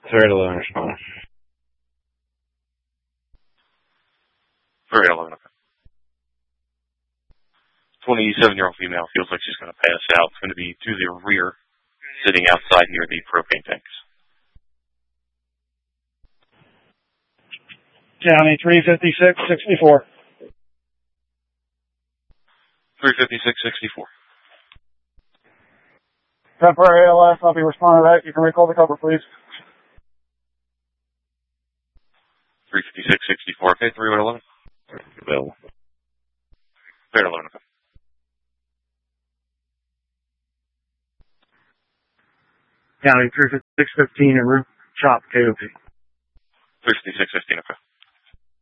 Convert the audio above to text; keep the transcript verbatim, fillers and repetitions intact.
Third eleven responding. Third eleven, okay. twenty-seven-year-old female feels like she's going to pass out. It's going to be to the rear, sitting outside near the propane tanks. County three fifty-six sixty-four. three fifty-six sixty-four. Temporary A L S, I'll be responding back. You can recall the cover, please. three fifty-six sixty-four, okay, three one eleven. Available. Third eleven, okay. County three fifty-six fifteen en route, shop K O P. three fifty-six fifteen, okay.